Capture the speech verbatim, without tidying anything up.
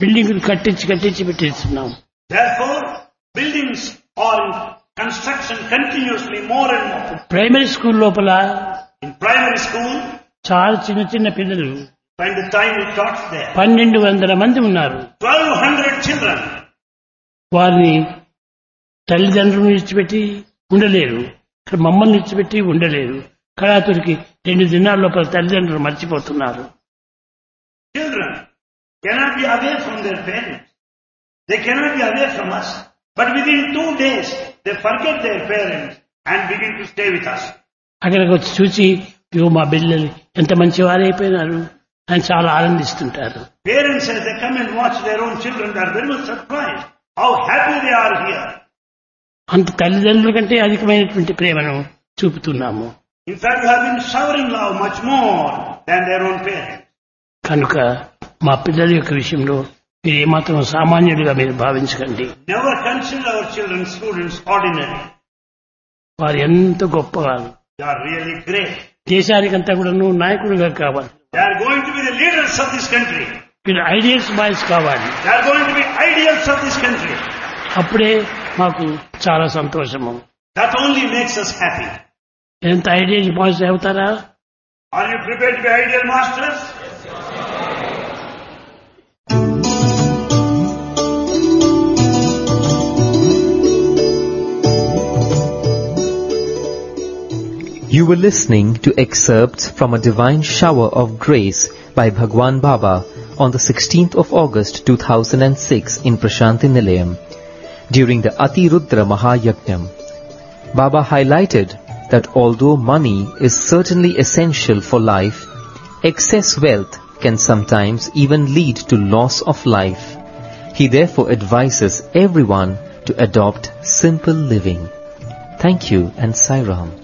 బిల్డింగులు కట్టించి కట్టించి పెట్టేస్తున్నాం. Therefore, buildings are in construction continuously more and more. Primary school లోపల In primary school, చాలా చిన్న చిన్న పిల్లలు find the tiny tots there. పన్నెండు వందల మంది ఉన్నారు. twelve hundred children. వారిని తల్లిదండ్రులను విడిచిపెట్టి ఉండలేరు, ఇక్కడ మమ్మల్ని విడిచిపెట్టి ఉండలేరు. కళాతురికి రెండు దినాల లోపల తల్లిదండ్రులు మర్చిపోతున్నారు. Children cannot be away from their parents. They cannot be away from us. But within two days, they forget their parents and begin to stay with us. అక్కడికి వచ్చి చూసి ఇగో మా బిడ్డలు ఎంత మంచి వారైపోయినారు అని చాలా ఆనందిస్తుంటారు. Parents, as they come and watch their own children, they are very much surprised how happy they are here. అంత తల్లిదండ్రుల కంటే అధికమైనటువంటి ప్రేమను చూపుతున్నాము. In fact, we have been showering love much more than their own parents. కనుక మా పిల్లల యొక్క విషయంలో మీరు ఏమాత్రం సామాన్యుడిగా మీరు భావించకండి. Never consider our children, students, ordinary. వారు ఎంత గొప్పవారు. They are really great. దేశానికంతా కూడా నాయకుడిగా కావాలి. They are going to be the leaders of this country. మీరు ఐడియల్స్ బాయ్స్ కావాలి. They are going to be ideals of this country. అప్పుడే మాకు చాలా సంతోషము. That only makes us happy. ఎంత ఐడియల్స్ బాయ్స్ అవుతారా? Are you prepared to be ideal masters? You were listening to excerpts from a divine shower of grace by Bhagwan Baba on the sixteenth of August two thousand six in Prashanti Nilayam during the Atirudra Mahayajnam. Baba highlighted that although money is certainly essential for life, excess wealth can sometimes even lead to loss of life. He therefore advises everyone to adopt simple living. Thank you and Sai Ram.